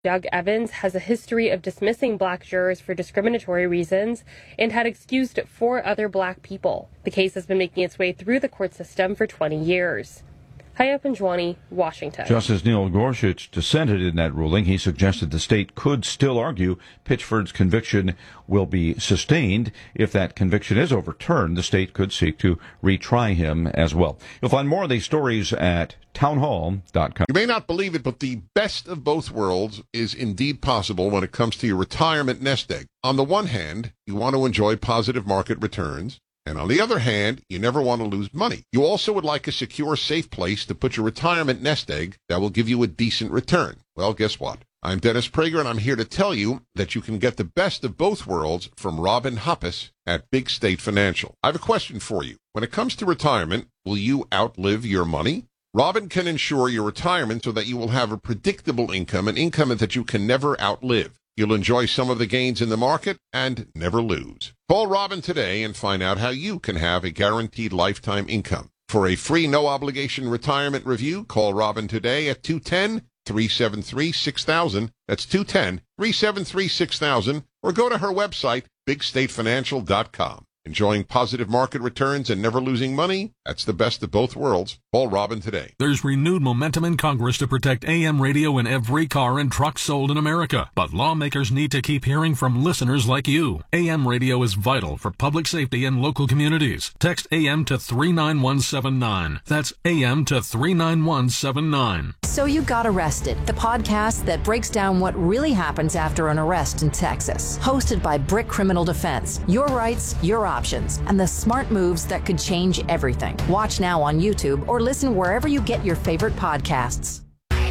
Doug Evans has a history of dismissing black jurors for discriminatory reasons and had excused 4 other black people. The case has been making its way through the court system for 20 years. Haya Panjwani, Washington. Justice Neil Gorsuch dissented in that ruling. He suggested the state could still argue Pitchford's conviction will be sustained. If that conviction is overturned, the state could seek to retry him as well. You'll find more of these stories at townhall.com. You may not believe it, but the best of both worlds is indeed possible when it comes to your retirement nest egg. On the one hand, you want to enjoy positive market returns. And on the other hand, you never want to lose money. You also would like a secure, safe place to put your retirement nest egg that will give you a decent return. Well, guess what? I'm Dennis Prager, and I'm here to tell you that you can get the best of both worlds from Robin Hoppus at Big State Financial. I have a question for you. When it comes to retirement, will you outlive your money? Robin can ensure your retirement so that you will have a predictable income, an income that you can never outlive. You'll enjoy some of the gains in the market and never lose. Call Robin today and find out how you can have a guaranteed lifetime income. For a free, no-obligation retirement review, call Robin today at 210-373-6000. That's 210-373-6000. Or go to her website, bigstatefinancial.com. Enjoying positive market returns and never losing money? That's the best of both worlds. Call Robin today. There's renewed momentum in Congress to protect AM radio in every car and truck sold in America. But lawmakers need to keep hearing from listeners like you. AM radio is vital for public safety and local communities. Text AM to 39179. That's AM to 39179. So You Got Arrested, the podcast that breaks down what really happens after an arrest in Texas. Hosted by Brick Criminal Defense. Your rights, your options, and the smart moves that could change everything. Watch now on YouTube or listen wherever you get your favorite podcasts.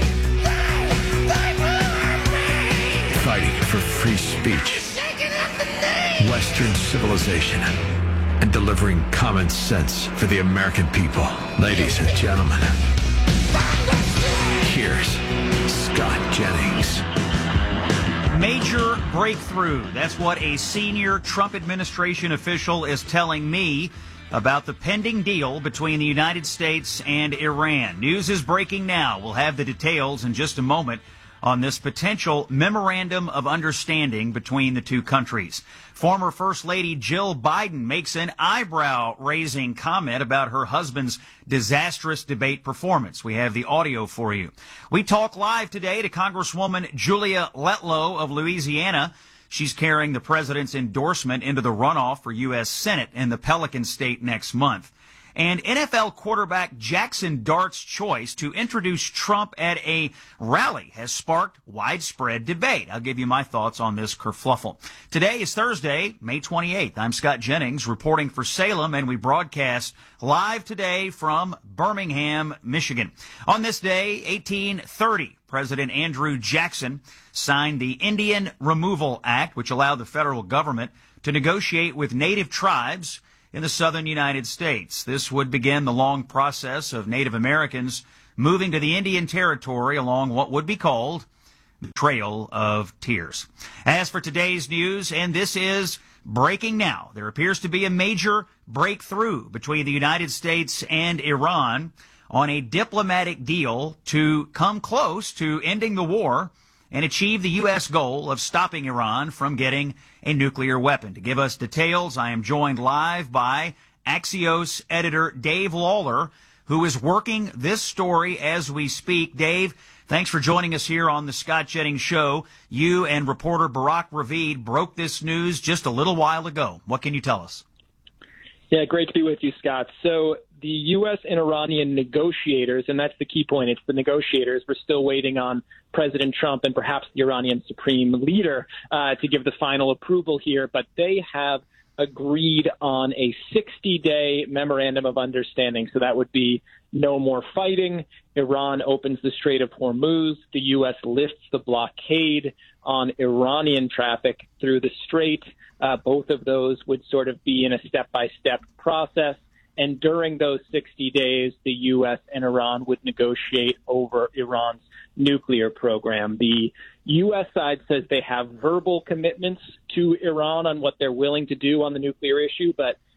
Fighting for free speech, Western civilization, and delivering common sense for the American people. Ladies and gentlemen, here's Scott Jennings. Major breakthrough. That's what a senior Trump administration official is telling me about the pending deal between the United States and Iran. News is breaking now. We'll have the details in just a moment on this potential memorandum of understanding between the two countries. Former First Lady Jill Biden makes an eyebrow-raising comment about her husband's disastrous debate performance. We have the audio for you. We talk live today to Congresswoman Julia Letlow of Louisiana. She's carrying the president's endorsement into the runoff for U.S. Senate in the Pelican State next month. And NFL quarterback Jackson Dart's choice to introduce Trump at a rally has sparked widespread debate. I'll give you my thoughts on this kerfluffle. Today is Thursday, May 28th. I'm Scott Jennings reporting for Salem, and we broadcast live today from Birmingham, Michigan. On this day, 1830, President Andrew Jackson signed the Indian Removal Act, which allowed the federal government to negotiate with native tribes in the southern United States. This would begin the long process of Native Americans moving to the Indian Territory along what would be called the Trail of Tears. As for today's news, and this is breaking now, there appears to be a major breakthrough between the United States and Iran on a diplomatic deal to come close to ending the war and achieve the U.S. goal of stopping Iran from getting a nuclear weapon. To give us details, I am joined live by Axios editor Dave Lawler, who is working this story as we speak. Dave, thanks for joining us here on the Scott Jennings Show. You and reporter Barak Ravid broke this news just a little while ago. What can you tell us? Yeah, great to be with you, Scott. So the U.S. and Iranian negotiators, and that's the key point, it's the negotiators. We're still waiting on President Trump and perhaps the Iranian supreme leader to give the final approval here, but they have agreed on a 60-day memorandum of understanding. So that would be no more fighting. Iran opens the Strait of Hormuz. The U.S. lifts the blockade on Iranian traffic through the strait. Both of those would sort of be in a step-by-step process. And during those 60 days, the U.S. and Iran would negotiate over Iran's nuclear program. The U.S. side says they have verbal commitments to Iran on what they're willing to do on the nuclear issue, but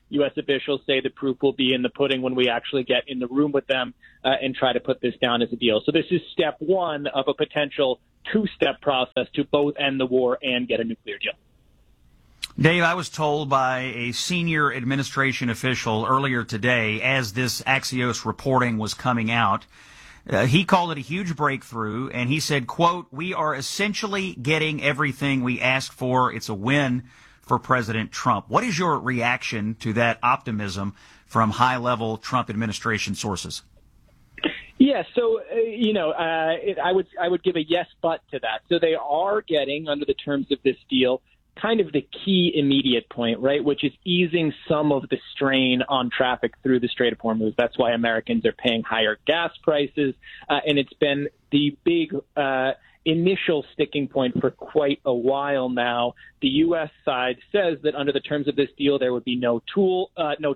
U.S. officials say the proof will be in the pudding when we actually get in the room with them and try to put this down as a deal. So this is step one of a potential two-step process to both end the war and get a nuclear deal. Dave, I was told by a senior administration official earlier today, as this Axios reporting was coming out, he called it a huge breakthrough, and he said, quote, "We are essentially getting everything we asked for. It's a win for President Trump." What is your reaction to that optimism from high-level Trump administration sources? Yeah, so, I would give a yes, but to that. So they are getting, under the terms of this deal, kind of the key immediate point, right, which is easing some of the strain on traffic through the Strait of Hormuz. That's why Americans are paying higher gas prices, and it's been the big initial sticking point for quite a while now. The U.S. side says that under the terms of this deal, there would be no tolls,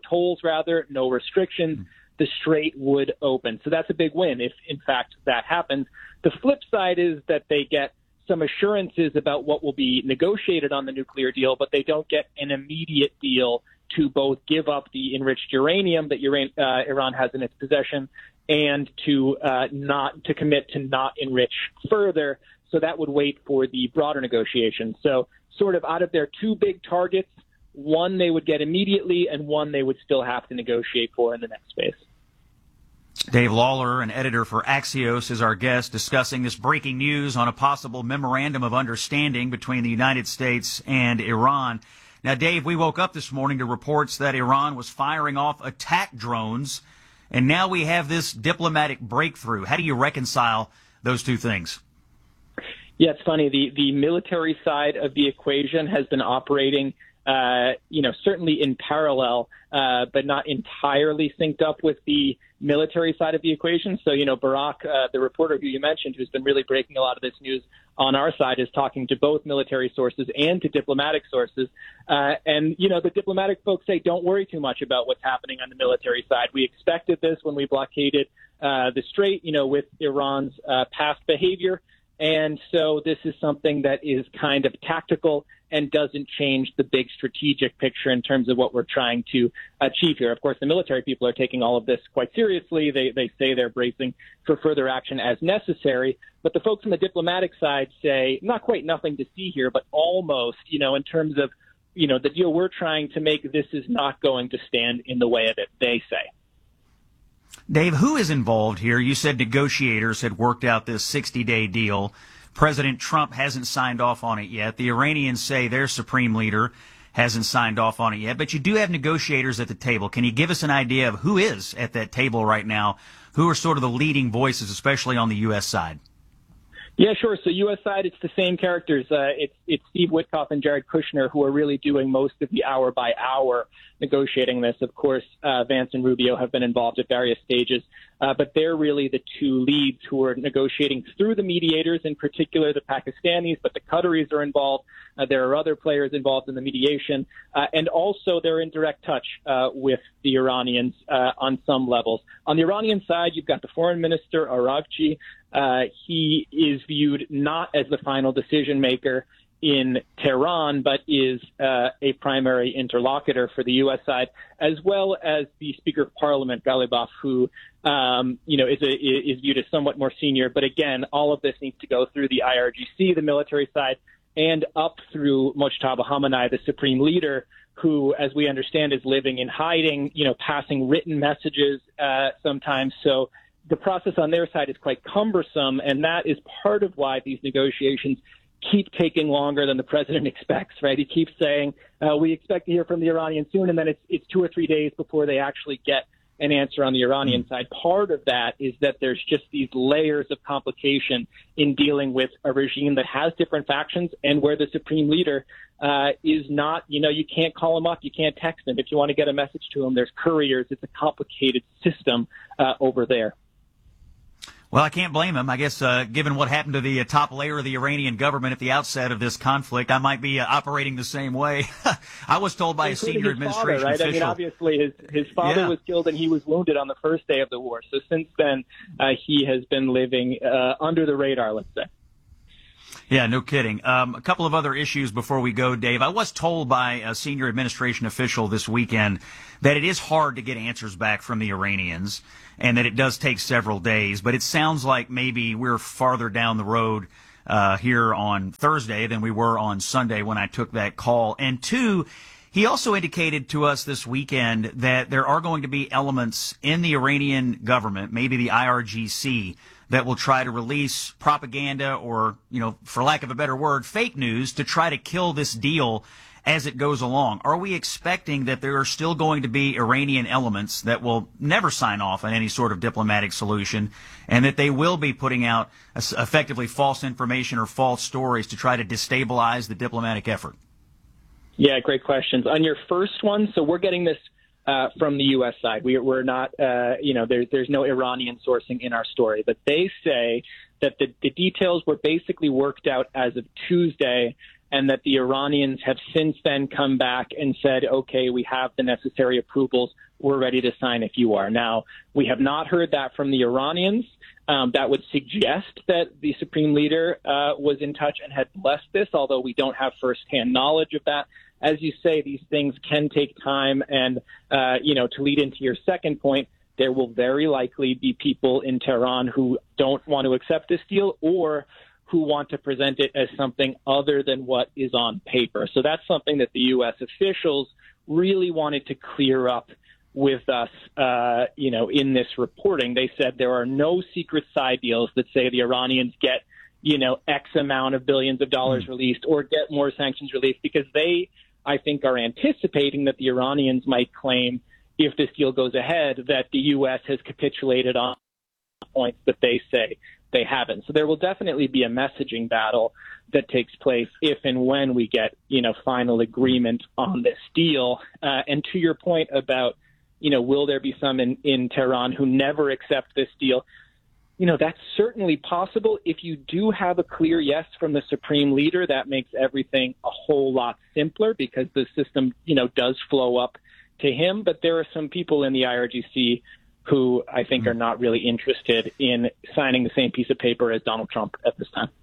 no restrictions. The Strait would open. So that's a big win if, in fact, that happens. The flip side is that they get some assurances about what will be negotiated on the nuclear deal, but they don't get an immediate deal to both give up the enriched uranium that Iran has in its possession and to commit to not enrich further. So that would wait for the broader negotiations. So sort of out of their two big targets, one they would get immediately and one they would still have to negotiate for in the next phase. Dave Lawler, an editor for Axios, is our guest discussing this breaking news on a possible memorandum of understanding between the United States and Iran. Now, Dave, we woke up this morning to reports that Iran was firing off attack drones, and now we have this diplomatic breakthrough. How do you reconcile those two things? Yeah, it's funny. The military side of the equation has been operating certainly in parallel, but not entirely synced up with the military side of the equation. So, Barak, the reporter who you mentioned, who's been really breaking a lot of this news on our side, is talking to both military sources and to diplomatic sources. The diplomatic folks say, don't worry too much about what's happening on the military side. We expected this when we blockaded the Strait, with Iran's past behavior. And so this is something that is kind of tactical and doesn't change the big strategic picture in terms of what we're trying to achieve here. Of course, the military people are taking all of this quite seriously. They say they're bracing for further action as necessary. But the folks on the diplomatic side say not quite nothing to see here, but almost, in terms of, the deal we're trying to make, this is not going to stand in the way of it, they say. Dave, who is involved here? You said negotiators had worked out this 60-day deal. President Trump hasn't signed off on it yet. The Iranians say their supreme leader hasn't signed off on it yet. But you do have negotiators at the table. Can you give us an idea of who is at that table right now? Who are sort of the leading voices, especially on the U.S. side? Yeah, sure. So U.S. side, it's the same characters. It's Steve Witkoff and Jared Kushner who are really doing most of the hour-by-hour negotiating this. Of course, Vance and Rubio have been involved at various stages, but they're really the two leads who are negotiating through the mediators, in particular the Pakistanis, but the Qataris are involved. There are other players involved in the mediation, and also they're in direct touch with the Iranians on some levels. On the Iranian side, you've got the foreign minister, Araghchi. He is viewed not as the final decision maker in Tehran, but is a primary interlocutor for the U.S. side, as well as the Speaker of Parliament, Ghalibaf, who is viewed as somewhat more senior. But again, all of this needs to go through the IRGC, the military side, and up through Mojtaba Khamenei, the supreme leader, who, as we understand, is living in hiding, passing written messages sometimes. So the process on their side is quite cumbersome, and that is part of why these negotiations keep taking longer than the president expects, right? He keeps saying, we expect to hear from the Iranians soon, and then it's 2 or 3 days before they actually get an answer on the Iranian side. Part of that is that there's just these layers of complication in dealing with a regime that has different factions and where the supreme leader is not, you can't call him up, you can't text him. If you want to get a message to him, there's couriers. It's a complicated system over there. Well, I can't blame him. I guess given what happened to the top layer of the Iranian government at the outset of this conflict, I might be operating the same way. I was told by a senior administration father, right? official. I mean, obviously his father was killed and he was wounded on the first day of the war. So since then, he has been living under the radar, let's say. Yeah, no kidding. A couple of other issues before we go, Dave. I was told by a senior administration official this weekend that it is hard to get answers back from the Iranians and that it does take several days. But it sounds like maybe we're farther down the road here on Thursday than we were on Sunday when I took that call. And two, he also indicated to us this weekend that there are going to be elements in the Iranian government, maybe the IRGC, that will try to release propaganda or, for lack of a better word, fake news to try to kill this deal as it goes along. Are we expecting that there are still going to be Iranian elements that will never sign off on any sort of diplomatic solution and that they will be putting out effectively false information or false stories to try to destabilize the diplomatic effort? Yeah, great questions. On your first one, so we're getting this from the U.S. side. We're not, there's no Iranian sourcing in our story, but they say that the details were basically worked out as of Tuesday and that the Iranians have since then come back and said, okay, we have the necessary approvals. We're ready to sign if you are. Now, we have not heard that from the Iranians. That would suggest that the Supreme Leader was in touch and had blessed this, although we don't have firsthand knowledge of that. As you say, these things can take time. And, to lead into your second point, there will very likely be people in Tehran who don't want to accept this deal or who want to present it as something other than what is on paper. So that's something that the U.S. officials really wanted to clear up with us, in this reporting. They said there are no secret side deals that say the Iranians get, X amount of billions of dollars released or get more sanctions released, because they, I think, are anticipating that the Iranians might claim, if this deal goes ahead, that the U.S. has capitulated on points that they say they haven't. So there will definitely be a messaging battle that takes place if and when we get, final agreement on this deal. And to your point about, will there be some in Tehran who never accept this deal? That's certainly possible. If you do have a clear yes from the Supreme Leader, that makes everything a whole lot simpler because the system, does flow up to him. But there are some people in the IRGC who I think are not really interested in signing the same piece of paper as Donald Trump at this time.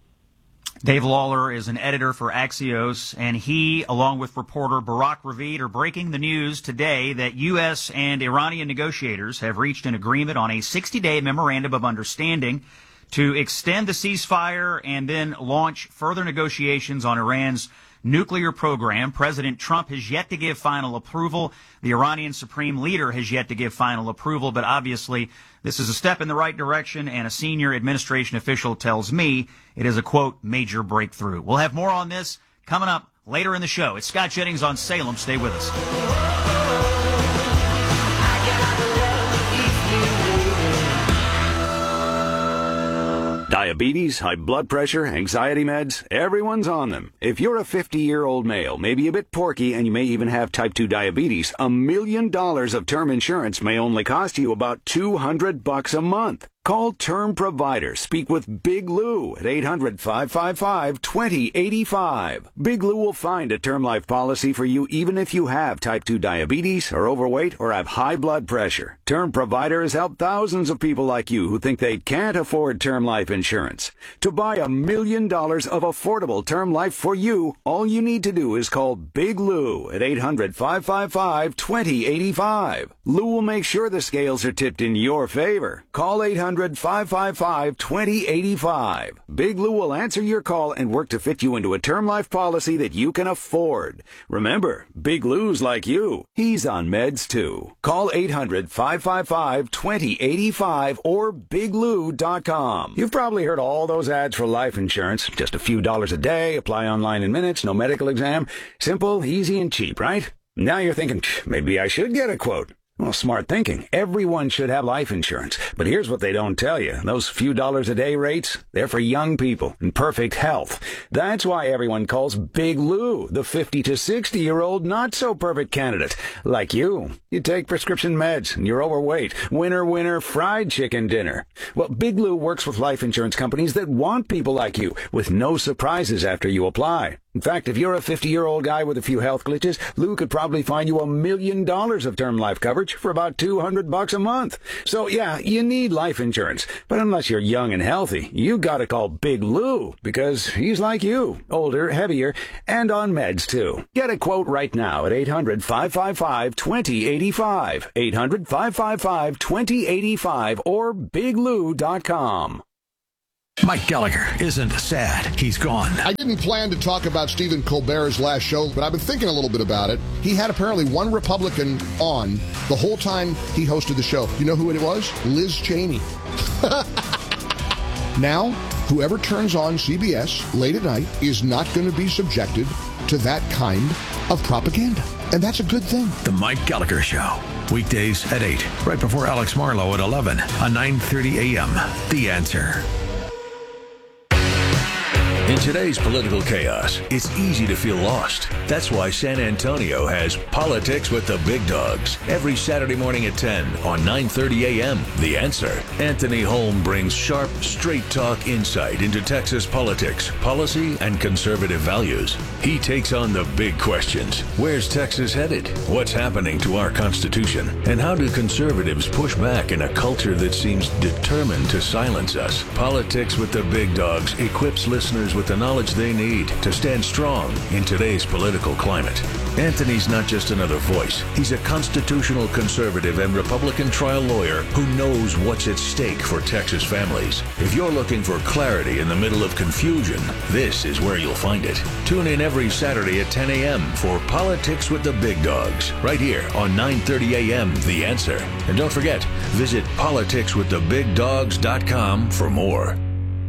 Dave Lawler is an editor for Axios, and he, along with reporter Barak Ravid, are breaking the news today that U.S. and Iranian negotiators have reached an agreement on a 60-day memorandum of understanding to extend the ceasefire and then launch further negotiations on Iran's nuclear program. President Trump has yet to give final approval. The Iranian Supreme Leader has yet to give final approval, but obviously this is a step in the right direction, and a senior administration official tells me it is a, quote, major breakthrough. We'll have more on this coming up later in the show. It's Scott Jennings on Salem. Stay with us. Diabetes, high blood pressure, anxiety meds, everyone's on them. If you're a 50-year-old male, maybe a bit porky, and you may even have type 2 diabetes, $1 million of term insurance may only cost you about $200 a month. Call Term Provider. Speak with Big Lou at 800-555-2085. Big Lou will find a term life policy for you even if you have type 2 diabetes, are overweight, or have high blood pressure. Term Provider has helped thousands of people like you who think they can't afford term life insurance. To buy $1 million of affordable term life for you, all you need to do is call Big Lou at 800-555-2085. Lou will make sure the scales are tipped in your favor. Call 800-555-2085. Big Lou will answer your call and work to fit you into a term life policy that you can afford. Remember, Big Lou's like you. He's on meds too. Call 800-555-2085 or biglou.com. You've probably heard all those ads for life insurance. Just a few dollars a day, apply online in minutes, no medical exam. Simple, easy, and cheap, right? Now you're thinking, maybe I should get a quote. Well, smart thinking. Everyone should have life insurance. But here's what they don't tell you. Those few dollars a day rates, they're for young people in perfect health. That's why everyone calls Big Lou the 50 to 60-year-old not-so-perfect candidate. Like you. You take prescription meds and you're overweight. Winner, fried chicken dinner. Well, Big Lou works with life insurance companies that want people like you with no surprises after you apply. In fact, if you're a 50-year-old guy with a few health glitches, Lou could probably find you $1 million of term life coverage for about $200 a month. So yeah, you need life insurance. But unless you're young and healthy, you gotta call Big Lou, because he's like you, older, heavier, and on meds too. Get a quote right now at 800-555-2085, 800-555-2085, or biglou.com. Mike Gallagher isn't sad. He's gone. I didn't plan to talk about Stephen Colbert's last show, but I've been thinking a little bit about it. He had apparently one Republican on the whole time he hosted the show. You know who it was? Liz Cheney. Now, whoever turns on CBS late at night is not going to be subjected to that kind of propaganda. And that's a good thing. The Mike Gallagher Show. Weekdays at 8, right before Alex Marlowe at 11 on 9:30 a.m. The Answer. In today's political chaos, it's easy to feel lost. That's why San Antonio has Politics with the Big Dogs every Saturday morning at 10 on 9:30 a.m. The Answer. Anthony Holm brings sharp, straight-talk insight into Texas politics, policy, and conservative values. He takes on the big questions. Where's Texas headed? What's happening to our Constitution? And how do conservatives push back in a culture that seems determined to silence us? Politics with the Big Dogs equips listeners with the knowledge they need to stand strong in today's political climate. Anthony's not just another voice. He's a constitutional conservative and Republican trial lawyer who knows what's at stake for Texas families. If you're looking for clarity in the middle of confusion, this is where you'll find it. Tune in every Saturday at 10 a.m. for Politics with the Big Dogs, right here on 9:30 a.m. The Answer. And don't forget, visit politicswiththebigdogs.com for more.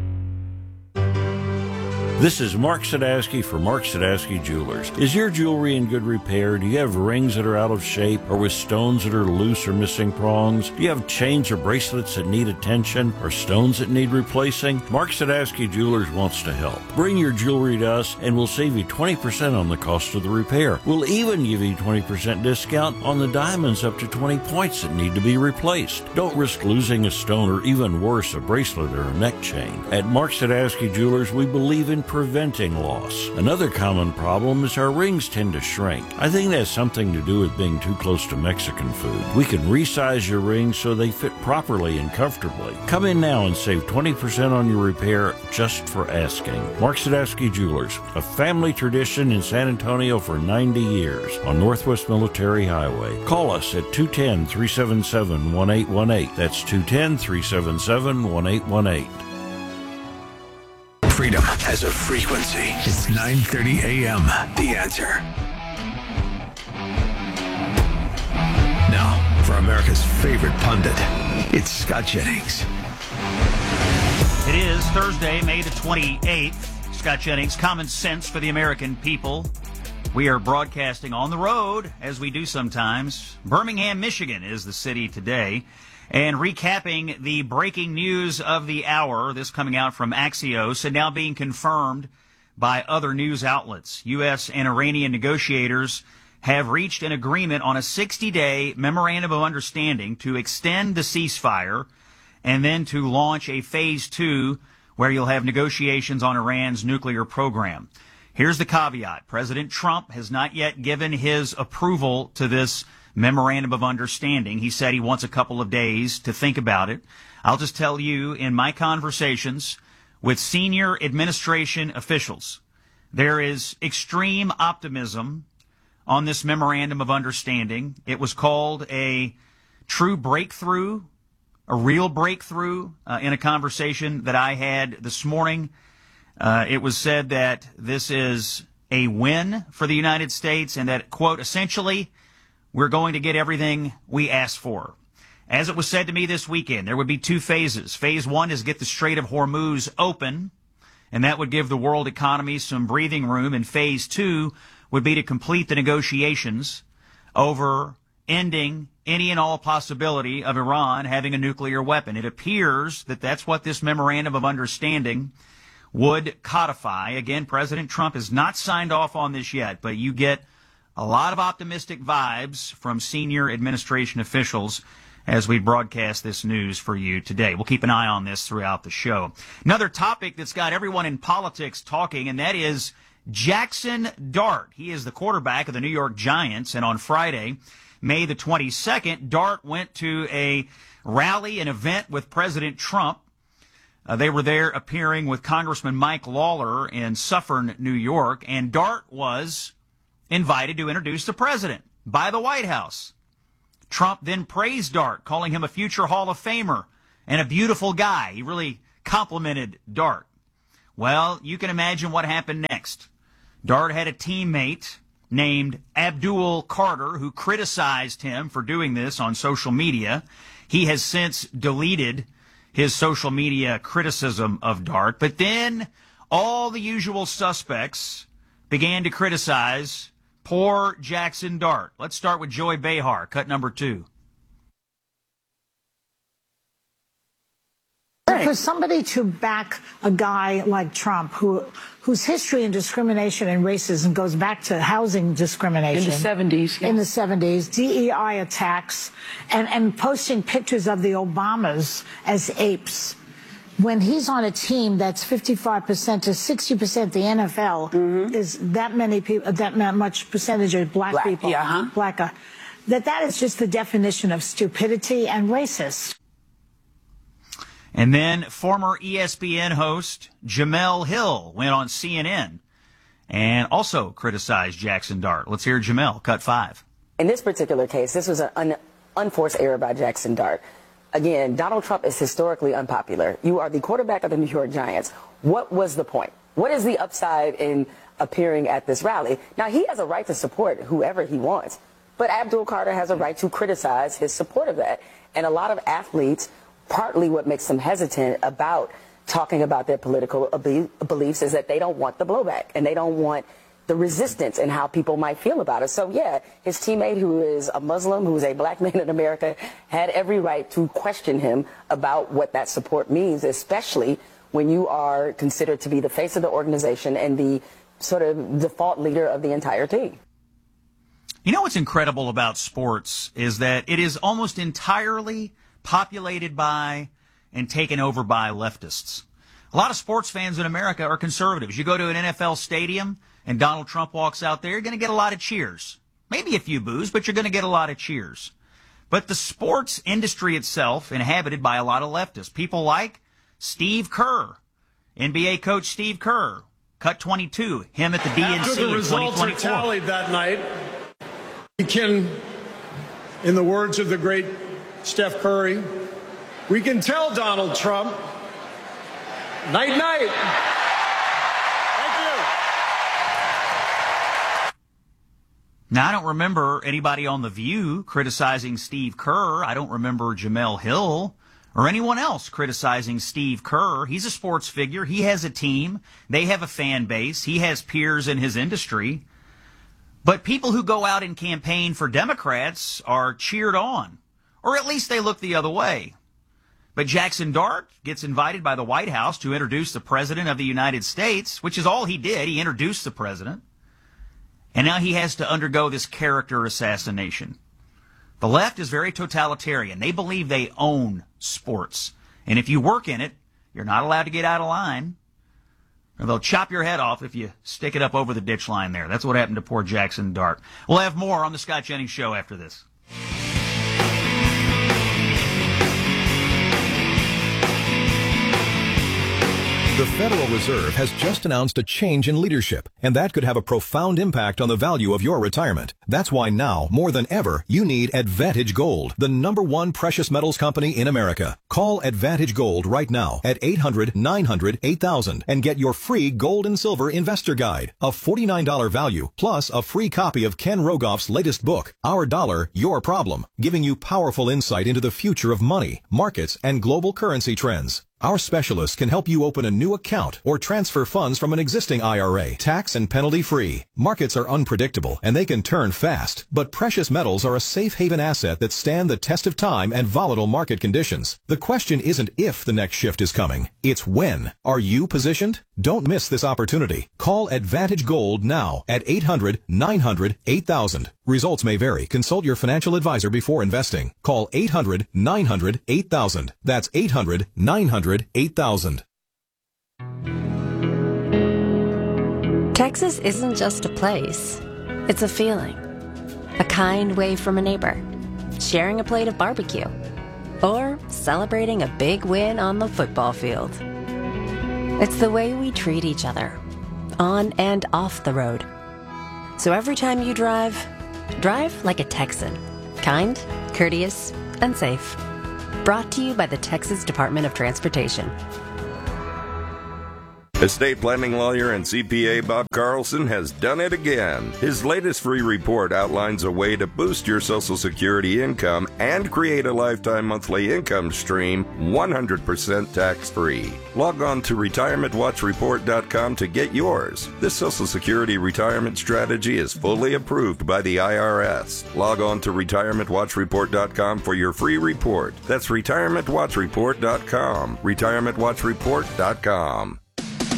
This is Mark Sadowski for Mark Sadowski Jewelers. Is your jewelry in good repair? Do you have rings that are out of shape or with stones that are loose or missing prongs? Do you have chains or bracelets that need attention or stones that need replacing? Mark Sadowski Jewelers wants to help. Bring your jewelry to us and we'll save you 20% on the cost of the repair. We'll even give you 20% discount on the diamonds up to 20 points that need to be replaced. Don't risk losing a stone or even worse, a bracelet or a neck chain. At Mark Sadowski Jewelers, we believe in preventing loss. Another common problem is our rings tend to shrink. I think that has something to do with being too close to Mexican food. We can resize your rings so they fit properly and comfortably. Come in now and save 20% on your repair just for asking. Mark Sadowski Jewelers, a family tradition in San Antonio for 90 years on Northwest Military Highway. Call us at 210-377-1818. That's 210-377-1818. Freedom has a frequency. It's 9:30 a.m. The Answer. Now, for America's favorite pundit, it's Scott Jennings. It is Thursday, May the 28th. Scott Jennings, Common Sense for the American People. We are broadcasting on the road, as we do sometimes. Birmingham, Michigan is the city today. And recapping the breaking news of the hour, this coming out from Axios and now being confirmed by other news outlets. U.S. and Iranian negotiators have reached an agreement on a 60-day memorandum of understanding to extend the ceasefire and then to launch a phase 2 where you'll have negotiations on Iran's nuclear program. Here's the caveat. President Trump has not yet given his approval to this memorandum of understanding. He said he wants a couple of days to think about it. I'll just tell you, in my conversations with senior administration officials, there is extreme optimism on this memorandum of understanding. It was called a true breakthrough, a real breakthrough, in a conversation that I had this morning. It was said that this is a win for the United States and that, quote, essentially, we're going to get everything we asked for. As it was said to me this weekend, there would be two phases. Phase 1 is get the Strait of Hormuz open, and that would give the world economy some breathing room. And phase 2 would be to complete the negotiations over ending any and all possibility of Iran having a nuclear weapon. It appears that that's what this memorandum of understanding would codify. Again, President Trump has not signed off on this yet, but you get a lot of optimistic vibes from senior administration officials as we broadcast this news for you today. We'll keep an eye on this throughout the show. Another topic that's got everyone in politics talking, and that is Jackson Dart. He is the quarterback of the New York Giants, and on Friday, May the 22nd, Dart went to a rally, an event with President Trump. They were there appearing with Congressman Mike Lawler in Suffern, New York, and Dart was invited to introduce the president by the White House. Trump then praised Dart, calling him a future Hall of Famer and a beautiful guy. He really complimented Dart. Well, you can imagine what happened next. Dart had a teammate named Abdul Carter who criticized him for doing this on social media. He has since deleted his social media criticism of Dart. But then all the usual suspects began to criticize poor Jackson Dart. Let's start with Joy Behar, cut number 2. For somebody to back a guy like Trump, whose history in discrimination and racism goes back to housing discrimination. In the 70s. In the 70s, DEI attacks, and posting pictures of the Obamas as apes. When he's on a team that's 55% to 60% the NFL, is that many people, that much percentage of black people, that is just the definition of stupidity and racist. And then former ESPN host Jemele Hill went on CNN and also criticized Jackson Dart. Let's hear Jemele, cut 5. In this particular case, this was an unforced error by Jackson Dart. Again, Donald Trump is historically unpopular. You are the quarterback of the New York Giants. What was the point? What is the upside in appearing at this rally? Now, he has a right to support whoever he wants, but Abdul Carter has a right to criticize his support of that. And a lot of athletes, partly what makes them hesitant about talking about their political beliefs is that they don't want the blowback and they don't want the resistance and how people might feel about it. So, yeah, his teammate, who is a Muslim, who is a black man in America, had every right to question him about what that support means, especially when you are considered to be the face of the organization and the sort of default leader of the entire team. You know what's incredible about sports is that it is almost entirely populated by and taken over by leftists. A lot of sports fans in America are conservatives. You go to an NFL stadium and Donald Trump walks out there, you're going to get a lot of cheers. Maybe a few boos, but you're going to get a lot of cheers. But the sports industry itself, inhabited by a lot of leftists. People like Steve Kerr, NBA coach Steve Kerr, cut 22, him at the DNC in 2024. After the results are tallied that night, we can, in the words of the great Steph Curry, we can tell Donald Trump, night, night. Thank you. Now, I don't remember anybody on The View criticizing Steve Kerr. I don't remember Jemele Hill or anyone else criticizing Steve Kerr. He's a sports figure. He has a team. They have a fan base. He has peers in his industry. But people who go out and campaign for Democrats are cheered on. Or at least they look the other way. But Jackson Dart gets invited by the White House to introduce the President of the United States, which is all he did. He introduced the President. And now he has to undergo this character assassination. The left is very totalitarian. They believe they own sports. And if you work in it, you're not allowed to get out of line. Or they'll chop your head off if you stick it up over the ditch line there. That's what happened to poor Jackson Dart. We'll have more on the Scott Jennings Show after this. The Federal Reserve has just announced a change in leadership, and that could have a profound impact on the value of your retirement. That's why now, more than ever, you need Advantage Gold, the #1 precious metals company in America. Call Advantage Gold right now at 800-900-8000 and get your free gold and silver investor guide, a $49 value, plus a free copy of Ken Rogoff's latest book, Our Dollar, Your Problem, giving you powerful insight into the future of money, markets, and global currency trends. Our specialists can help you open a new account or transfer funds from an existing IRA, tax and penalty free. Markets are unpredictable and they can turn fast, but precious metals are a safe haven asset that stand the test of time and volatile market conditions. The question isn't if the next shift is coming, it's when. Are you positioned? Don't miss this opportunity. Call Advantage Gold now at 800-900-8000. Results may vary. Consult your financial advisor before investing. Call 800-900-8000. That's 800-900-8000. Texas isn't just a place, it's a feeling. A kind wave from a neighbor, sharing a plate of barbecue, or celebrating a big win on the football field. It's the way we treat each other, on and off the road. So every time you drive like a Texan. Kind, courteous, and safe. Brought to you by the Texas Department of Transportation. Estate planning lawyer and CPA Bob Carlson has done it again. His latest free report outlines a way to boost your Social Security income and create a lifetime monthly income stream 100% tax-free. Log on to retirementwatchreport.com to get yours. This Social Security retirement strategy is fully approved by the IRS. Log on to retirementwatchreport.com for your free report. That's retirementwatchreport.com. retirementwatchreport.com.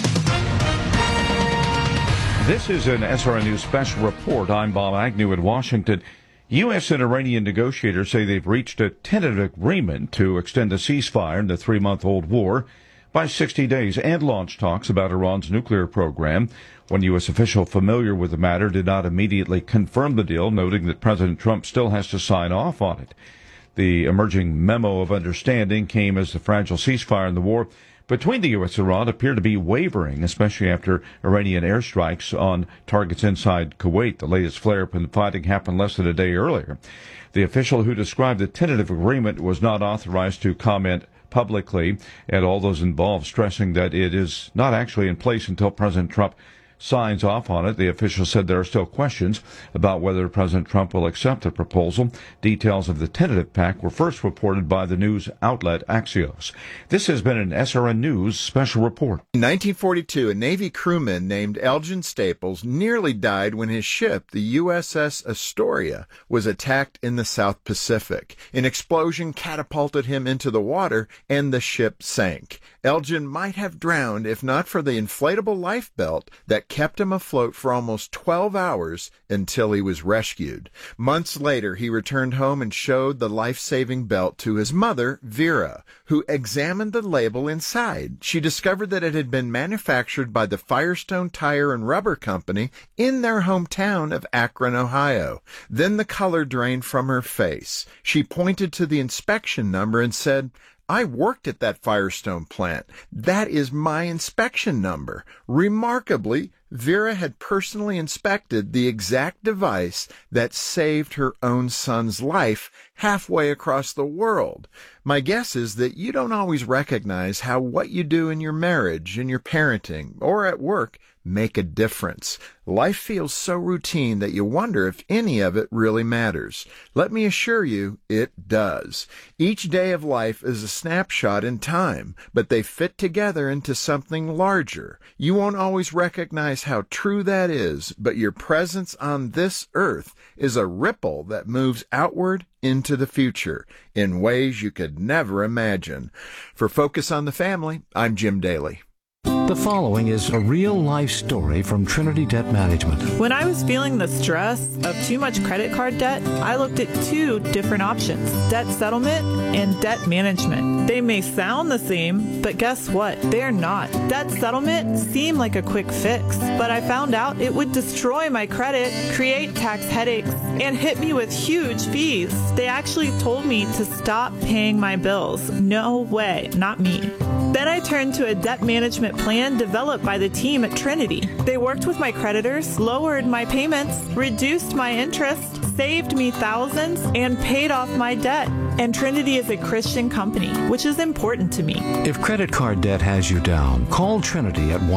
This is an SRN News special report. I'm Bob Agnew in Washington. U.S. and Iranian negotiators say they've reached a tentative agreement to extend the ceasefire in the 3-month-old war by 60 days and launch talks about Iran's nuclear program. One U.S. official familiar with the matter did not immediately confirm the deal, noting that President Trump still has to sign off on it. The emerging memo of understanding came as the fragile ceasefire in the war between the U.S. and Iran appear to be wavering, especially after Iranian airstrikes on targets inside Kuwait. The latest flare-up in fighting happened less than a day earlier. The official who described the tentative agreement was not authorized to comment publicly, and all those involved stressing that it is not actually in place until President Trump signs off on it. The official said there are still questions about whether President Trump will accept the proposal. Details of the tentative pact were first reported by the news outlet Axios. This has been an SRN News special report. In 1942, a Navy crewman named Elgin Staples nearly died when his ship, the USS Astoria, was attacked in the South Pacific. An explosion catapulted him into the water, and the ship sank. Elgin might have drowned if not for the inflatable life belt that kept him afloat for almost 12 hours until he was rescued. Months later, he returned home and showed the life-saving belt to his mother, Vera, who examined the label inside. She discovered that it had been manufactured by the Firestone Tire and Rubber Company in their hometown of Akron, Ohio. Then the color drained from her face. She pointed to the inspection number and said, "I worked at that Firestone plant. That is my inspection number." Remarkably, Vera had personally inspected the exact device that saved her own son's life halfway across the world. My guess is that you don't always recognize how what you do in your marriage, in your parenting, or at work make a difference. Life feels so routine that you wonder if any of it really matters. Let me assure you, it does. Each day of life is a snapshot in time, but they fit together into something larger. You won't always recognize how true that is, but your presence on this earth is a ripple that moves outward into the future in ways you could never imagine. For Focus on the Family, I'm Jim Daly. The following is a real-life story from Trinity Debt Management. When I was feeling the stress of too much credit card debt, I looked at two different options: debt settlement and debt management. They may sound the same, but guess what? They're not. Debt settlement seemed like a quick fix, but I found out it would destroy my credit, create tax headaches, and hit me with huge fees. They actually told me to stop paying my bills. No way, not me. Then I turned to a debt management plan developed by the team at Trinity. They worked with my creditors, lowered my payments, reduced my interest, saved me thousands, and paid off my debt. And Trinity is a Christian company, which is important to me. If credit card debt has you down, call Trinity at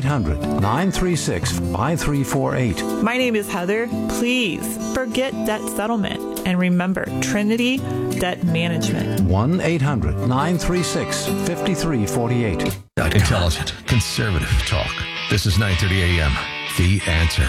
1-800-936-5348. My name is Heather. Please forget debt settlement and remember Trinity Debt Management. 1-800-936-5348. Intelligent, conservative talk. This is 9:30 a.m. The Answer.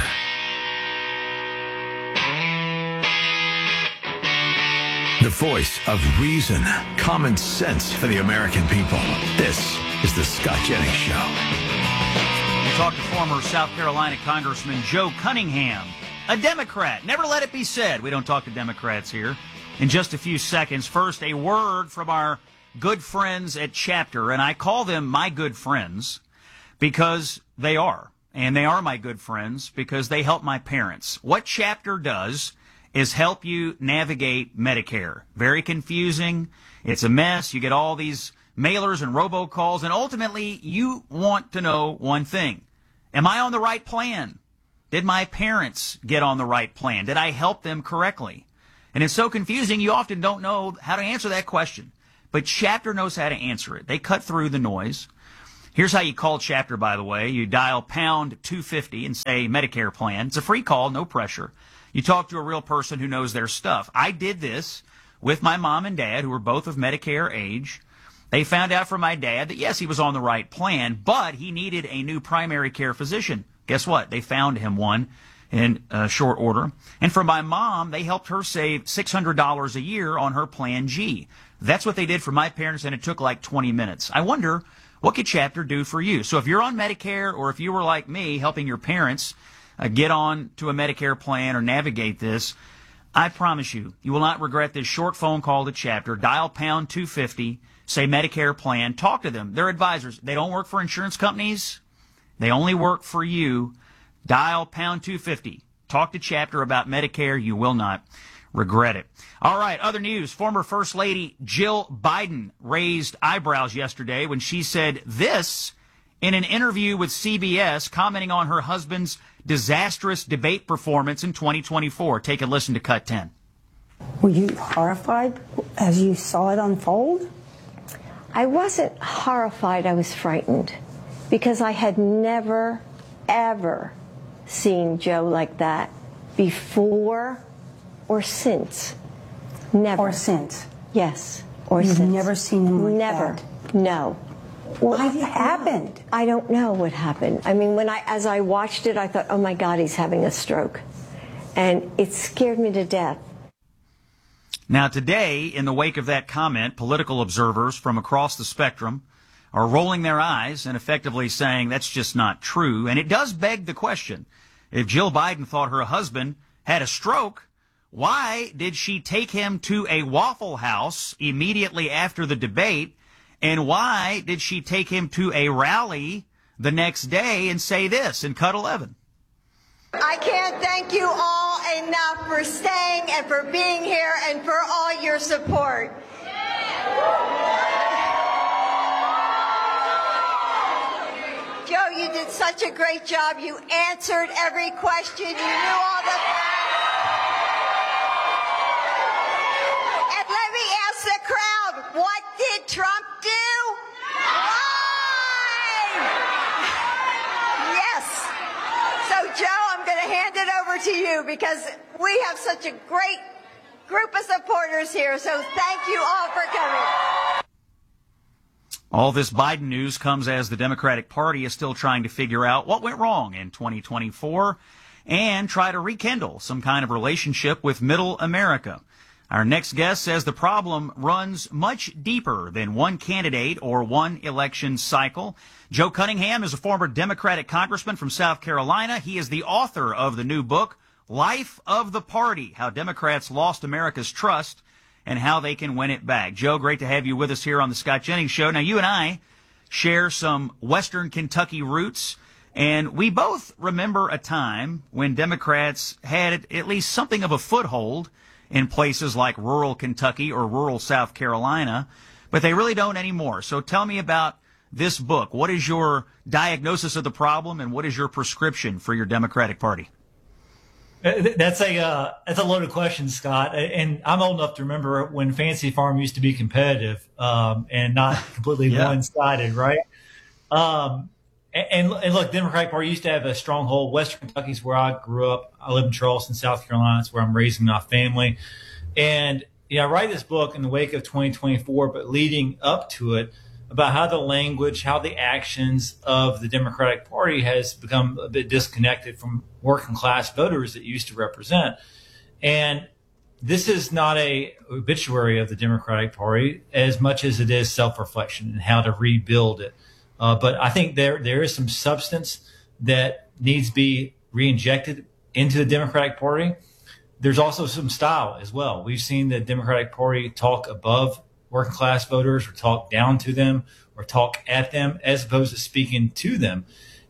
The voice of reason, common sense for the American people. This is the Scott Jennings Show. We talked to former South Carolina Congressman Joe Cunningham, a Democrat. Never let it be said we don't talk to Democrats here. In just a few seconds, first, a word from our good friends at Chapter, and I call them my good friends because they are. and they are my good friends because they help my parents. What Chapter does is help you navigate Medicare. Very confusing. It's a mess. You get all these mailers and robocalls, and ultimately you want to know one thing. Am I on the right plan? Did my parents get on the right plan? Did I help them correctly? And it's so confusing, you often don't know how to answer that question. But Chapter knows how to answer it. They cut through the noise. Here's how you call Chapter, by the way. You dial pound 250 and say Medicare plan. It's a free call, no pressure. You talk to a real person who knows their stuff. I did this with my mom and dad, who were both of Medicare age. They found out from my dad that, yes, he was on the right plan, but he needed a new primary care physician. Guess what? They found him one in short order. And for my mom, they helped her save $600 a year on her Plan G. That's what they did for my parents, and it took like 20 minutes. I wonder, what could Chapter do for you? So if you're on Medicare, or if you were like me, helping your parents get on to a Medicare plan or navigate this, I promise you, you will not regret this short phone call to Chapter. Dial pound 250, say Medicare plan, talk to them. They're advisors. They don't work for insurance companies. They only work for you. Dial pound 250. Talk to Chapter about Medicare. You will not regret it. All right, other news. Former First Lady Jill Biden raised eyebrows yesterday when she said this in an interview with CBS, commenting on her husband's disastrous debate performance in 2024. Take a listen to Cut 10. Were you horrified as you saw it unfold? I wasn't horrified. I was frightened because I had never, ever seen Joe like that before or since. Never. Or since? Yes. Or You've since. never seen him like never. that? No. What happened? I don't know what happened. I mean, as I watched it, I thought, oh my God, he's having a stroke. And it scared me to death. Now today, in the wake of that comment, political observers from across the spectrum are rolling their eyes and effectively saying that's just not true. And it does beg the question, if Jill Biden thought her husband had a stroke, why did she take him to a Waffle House immediately after the debate? And why did she take him to a rally the next day and say this in Cut 11? I can't thank you all enough for staying and for being here and for all your support. Joe, you did such a great job. You answered every question. You knew all the... And let me ask the crowd, what did Trump do? Yes. So, Joe, I'm going to hand it over to you because we have such a great group of supporters here. So thank you all for coming. All this Biden news comes as the Democratic Party is still trying to figure out what went wrong in 2024 and try to rekindle some kind of relationship with Middle America. Our next guest says the problem runs much deeper than one candidate or one election cycle. Joe Cunningham is a former Democratic congressman from South Carolina. He is the author of the new book, Life of the Party, How Democrats Lost America's Trust and How They Can Win It Back. Joe, great to have you with us here on the Scott Jennings Show. Now, you and I share some Western Kentucky roots, and we both remember a time when Democrats had at least something of a foothold in places like rural Kentucky or rural South Carolina, but they really don't anymore. So tell me about this book. What is your diagnosis of the problem, and what is your prescription for your Democratic Party? That's a loaded question, Scott. And I'm old enough to remember when Fancy Farm used to be competitive and not completely one-sided, right? And look, Democratic Party used to have a stronghold. Western Kentucky is where I grew up. I live in Charleston, South Carolina. That's where I'm raising my family. And I write this book in the wake of 2024, but leading up to it, about how the language, how the actions of the Democratic Party has become a bit disconnected from working class voters that it used to represent. And this is not a obituary of the Democratic Party as much as it is self-reflection and how to rebuild it. But I think there is some substance that needs to be re-injected into the Democratic Party. There's also some style as well. We've seen the Democratic Party talk above working class voters or talk down to them or talk at them as opposed to speaking to them.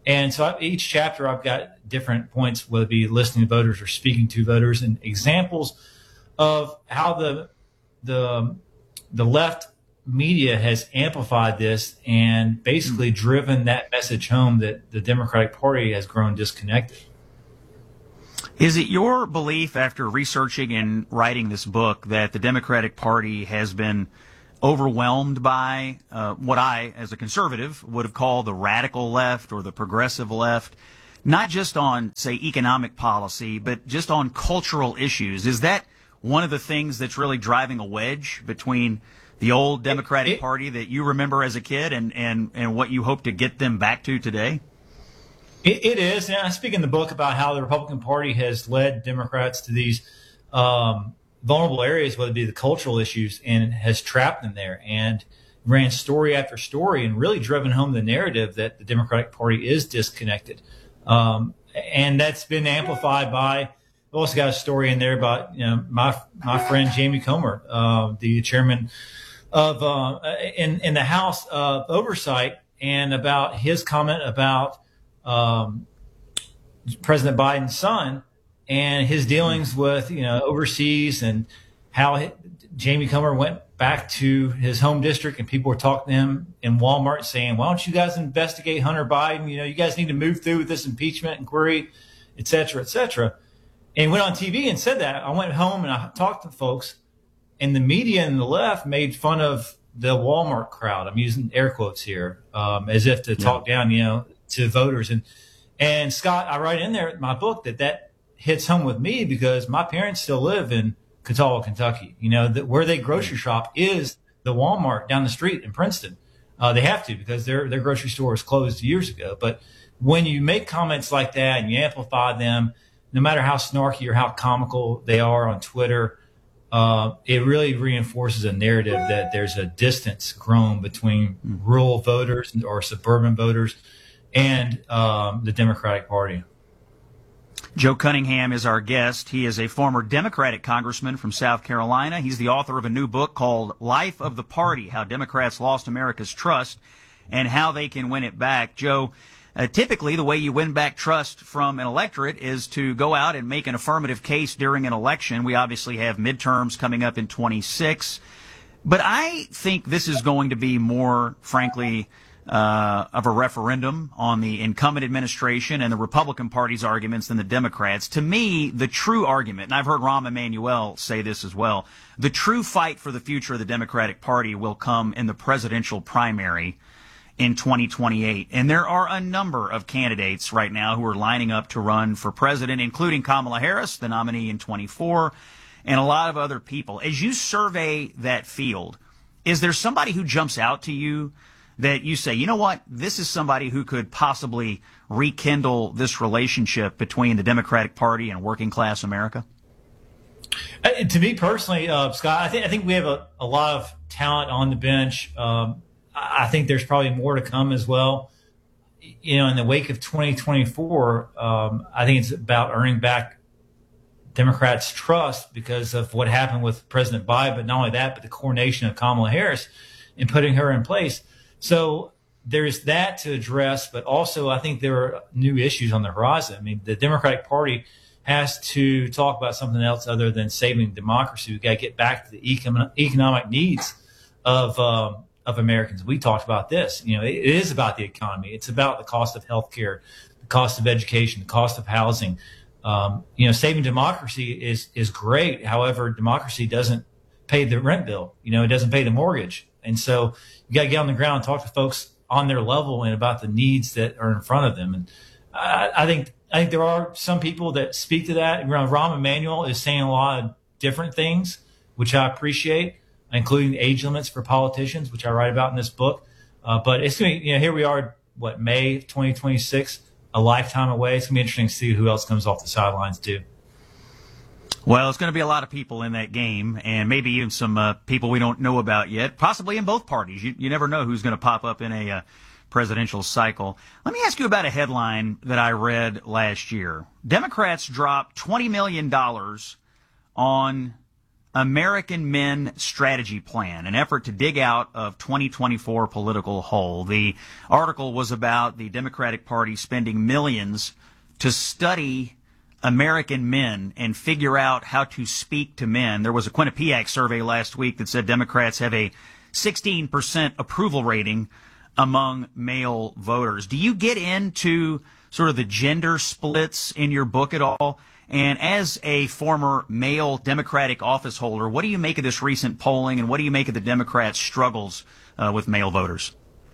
And so each chapter I've got different points, whether it be listening to voters or speaking to voters, and examples of how the left media has amplified this and basically driven that message home that the Democratic Party has grown disconnected. Is it your belief, after researching and writing this book, that the Democratic Party has been overwhelmed by what I, as a conservative, would have called the radical left or the progressive left, not just on, say, economic policy, but just on cultural issues? Is that one of the things that's really driving a wedge between the old Democratic Party that you remember as a kid and what you hope to get them back to today? It is. And I speak in the book about how the Republican Party has led Democrats to these vulnerable areas, whether it be the cultural issues, and has trapped them there and ran story after story and really driven home the narrative that the Democratic Party is disconnected. And that's been amplified by, I've also got a story in there about my friend Jamie Comer, the chairman of in the House of Oversight, and about his comment about President Biden's son and his dealings with overseas, and how Jamie Comer went back to his home district and people were talking to him in Walmart saying, "Why don't you guys investigate Hunter Biden? You guys need to move through with this impeachment inquiry, et cetera, et cetera." And went on TV and said that. I went home and I talked to folks, and the media and the left made fun of the Walmart crowd. I'm using air quotes here, as if to talk down, to voters. And Scott, I write in there in my book that hits home with me because my parents still live in Catawba, Kentucky. Where they grocery shop is the Walmart down the street in Princeton. They have to, because their grocery store was closed years ago. But when you make comments like that and you amplify them, no matter how snarky or how comical they are on Twitter, it really reinforces a narrative that there's a distance grown between rural voters or suburban voters and the Democratic Party. Joe Cunningham is our guest. He is a former Democratic congressman from South Carolina. He's the author of a new book called Life of the Party, How Democrats Lost America's Trust and How They Can Win It Back. Joe, typically the way you win back trust from an electorate is to go out and make an affirmative case during an election. We obviously have midterms coming up in 26. But I think this is going to be more, frankly, of a referendum on the incumbent administration and the Republican Party's arguments than the Democrats. To me, the true argument, and I've heard Rahm Emanuel say this as well, the true fight for the future of the Democratic Party will come in the presidential primary in 2028. And there are a number of candidates right now who are lining up to run for president, including Kamala Harris, the nominee in 24, and a lot of other people. As you survey that field, is there somebody who jumps out to you that you say, you know what, this is somebody who could possibly rekindle this relationship between the Democratic Party and working class America? To me personally, Scott, I think we have a lot of talent on the bench. I think there's probably more to come as well. In the wake of 2024, I think it's about earning back Democrats' trust because of what happened with President Biden, but not only that, but the coronation of Kamala Harris and putting her in place. So there's that to address, but also I think there are new issues on the horizon. I mean, the Democratic Party has to talk about something else other than saving democracy. We've got to get back to the economic needs of Americans. We talked about this. It is about the economy. It's about the cost of health care, the cost of education, the cost of housing. Saving democracy is great. However, democracy doesn't pay the rent bill. It doesn't pay the mortgage. And so you got to get on the ground and talk to folks on their level and about the needs that are in front of them. And I think there are some people that speak to that. Rahm Emanuel is saying a lot of different things, which I appreciate, including age limits for politicians, which I write about in this book. But it's going to be, here we are, May 2026, a lifetime away. It's going to be interesting to see who else comes off the sidelines too. Well, it's going to be a lot of people in that game, and maybe even some people we don't know about yet, possibly in both parties. You never know who's going to pop up in a presidential cycle. Let me ask you about a headline that I read last year. Democrats dropped $20 million on American Men Strategy Plan, an effort to dig out of 2024 political hole. The article was about the Democratic Party spending millions to study American men and figure out how to speak to men. There was a Quinnipiac survey last week that said Democrats have a 16% approval rating among male voters. Do you get into sort of the gender splits in your book at all? And as a former male Democratic office holder, what do you make of this recent polling, and what do you make of the Democrats' struggles with male voters?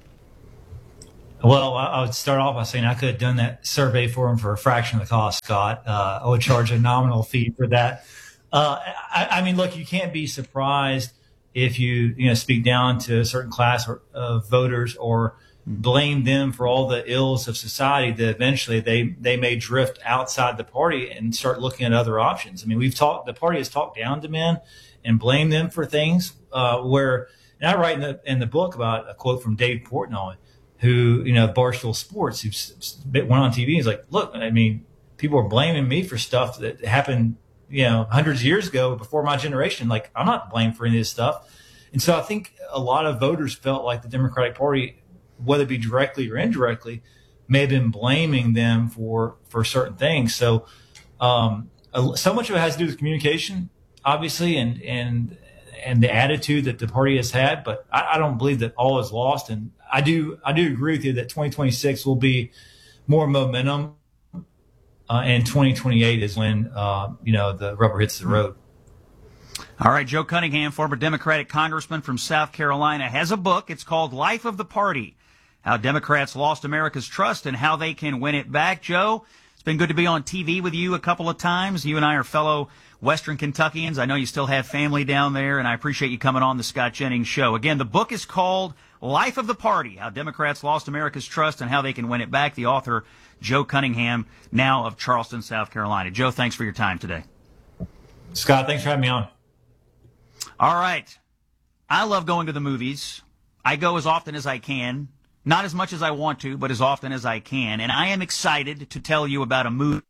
Well, I would start off by saying I could have done that survey for him for a fraction of the cost, Scott. I would charge a nominal fee for that. I mean, look, you can't be surprised if you speak down to a certain class of voters or blame them for all the ills of society, that eventually they may drift outside the party and start looking at other options. I mean, the party has talked down to men and blamed them for things and I write in the book about a quote from Dave Portnoy, who, Barstool Sports, who went on TV. He's like, look, I mean, people are blaming me for stuff that happened, hundreds of years ago before my generation. Like, I'm not blamed for any of this stuff. And so I think a lot of voters felt like the Democratic Party, whether it be directly or indirectly, may have been blaming them for certain things. So, so much of it has to do with communication, obviously, and the attitude that the party has had. But I don't believe that all is lost. And I do agree with you that 2026 will be more momentum, and 2028 is when the rubber hits the road. All right, Joe Cunningham, former Democratic congressman from South Carolina, has a book. It's called Life of the Party: How Democrats Lost America's Trust and How They Can Win It Back. Joe, it's been good to be on TV with you a couple of times. You and I are fellow Western Kentuckians. I know you still have family down there, and I appreciate you coming on the Scott Jennings Show. Again, the book is called Life of the Party: How Democrats Lost America's Trust and How They Can Win It Back. The author, Joe Cunningham, now of Charleston, South Carolina. Joe, thanks for your time today. Scott, thanks for having me on. All right. I love going to the movies. I go as often as I can. Not as much as I want to, but as often as I can. And I am excited to tell you about a movie